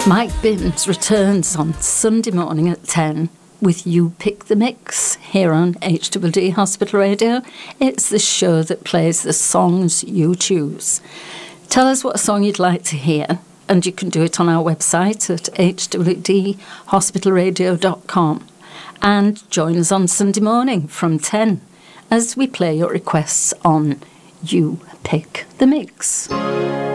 Mike Binns returns on Sunday morning at 10 with You Pick the Mix here on HWD Hospital Radio. It's the show that plays the songs you choose. Tell us what song you'd like to hear, and you can do it on our website at hwdhospitalradio.com. And join us on Sunday morning from 10 as we play your requests on You Pick the Mix.